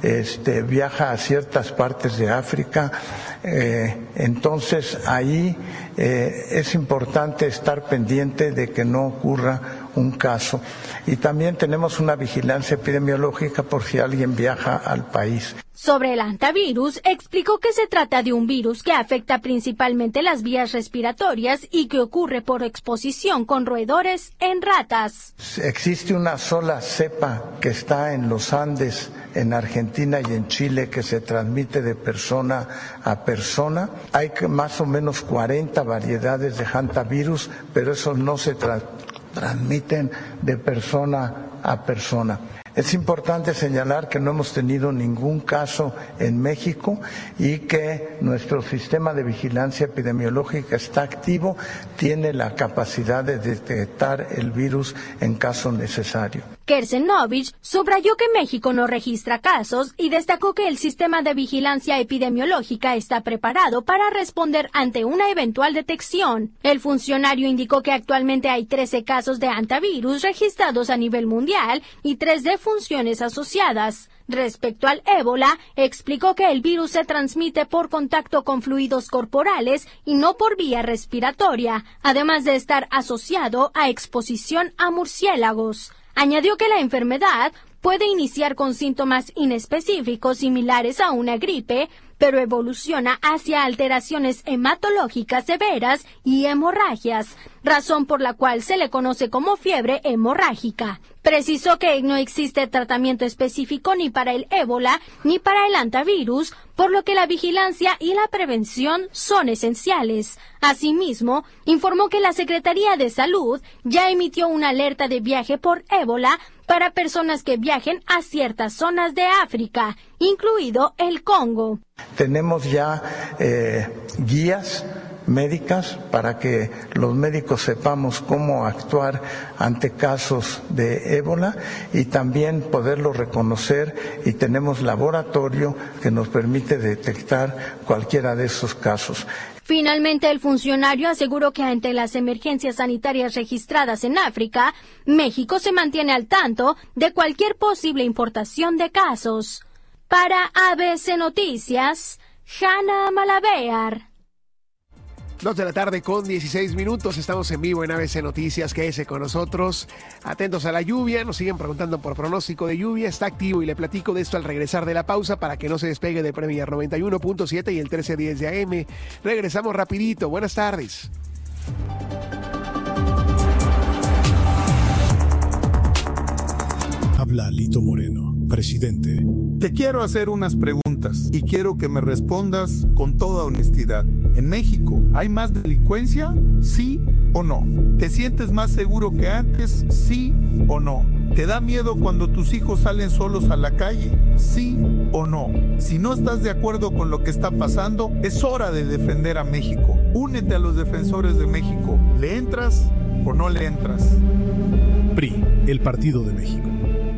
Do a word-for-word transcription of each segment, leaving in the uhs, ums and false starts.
este, viaja a ciertas partes de África. Eh, entonces ahí eh, es importante estar pendiente de que no ocurra un caso. Y también tenemos una vigilancia epidemiológica por si alguien viaja al país. Sobre el hantavirus, explicó que se trata de un virus que afecta principalmente las vías respiratorias y que ocurre por exposición con roedores en ratas. Existe una sola cepa que está en los Andes, en Argentina y en Chile, que se transmite de persona a persona. Hay más o menos cuarenta variedades de hantavirus, pero esos no se tra- transmiten de persona a persona. Es importante señalar que no hemos tenido ningún caso en México y que nuestro sistema de vigilancia epidemiológica está activo, tiene la capacidad de detectar el virus en caso necesario. Kersenovich subrayó que México no registra casos y destacó que el sistema de vigilancia epidemiológica está preparado para responder ante una eventual detección. El funcionario indicó que actualmente hay trece casos de hantavirus registrados a nivel mundial y tres defunciones asociadas. Respecto al ébola, explicó que el virus se transmite por contacto con fluidos corporales y no por vía respiratoria, además de estar asociado a exposición a murciélagos. Añadió que la enfermedad puede iniciar con síntomas inespecíficos similares a una gripe, pero evoluciona hacia alteraciones hematológicas severas y hemorragias, razón por la cual se le conoce como fiebre hemorrágica. Precisó que no existe tratamiento específico ni para el ébola ni para el hantavirus, por lo que la vigilancia y la prevención son esenciales. Asimismo, informó que la Secretaría de Salud ya emitió una alerta de viaje por ébola para personas que viajen a ciertas zonas de África, incluido el Congo. Tenemos ya eh, guías médicas para que los médicos sepamos cómo actuar ante casos de ébola y también poderlo reconocer, y tenemos laboratorio que nos permite detectar cualquiera de esos casos. Finalmente, el funcionario aseguró que ante las emergencias sanitarias registradas en África, México se mantiene al tanto de cualquier posible importación de casos. Para A B C Noticias, Hanna Malavear. Dos de la tarde con dieciséis minutos, estamos en vivo en A B C Noticias, quédese con nosotros, atentos a la lluvia, nos siguen preguntando por pronóstico de lluvia, está activo y le platico de esto al regresar de la pausa para que no se despegue de Premier noventa y uno punto siete y el trece diez de A M. Regresamos rapidito, buenas tardes. Habla Lito Moreno, presidente. Te quiero hacer unas preguntas y quiero que me respondas con toda honestidad. ¿En México hay más delincuencia? ¿Sí o no? ¿Te sientes más seguro que antes? ¿Sí o no? ¿Te da miedo cuando tus hijos salen solos a la calle? ¿Sí o no? Si no estás de acuerdo con lo que está pasando, es hora de defender a México. Únete a los defensores de México. ¿Le entras o no le entras? P R I, el Partido de México.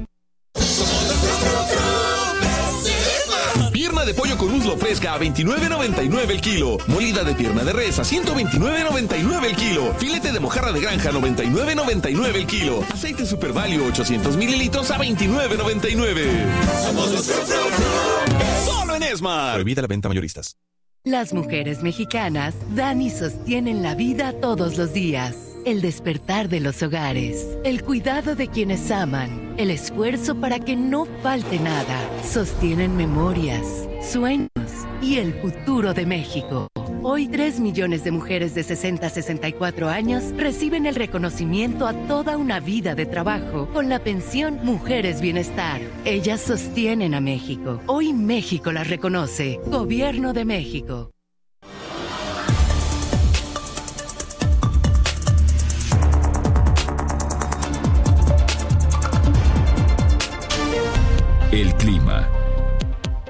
Pierna de pollo con muslo fresca a veintinueve noventa y nueve el kilo. Molida de pierna de res a ciento veintinueve noventa y nueve el kilo. Filete de mojarra de granja noventa y nueve noventa y nueve el kilo. Aceite Super Value ochocientos mililitros a veintinueve noventa y nueve. Somos los Fru Fru Fru. Solo en Esmar. Prohibida la venta mayoristas. Las mujeres mexicanas dan y sostienen la vida todos los días. El despertar de los hogares, el cuidado de quienes aman, el esfuerzo para que no falte nada, sostienen memorias, sueños y el futuro de México. Hoy, tres millones de mujeres de sesenta a sesenta y cuatro años reciben el reconocimiento a toda una vida de trabajo con la pensión Mujeres Bienestar. Ellas sostienen a México. Hoy México las reconoce. Gobierno de México.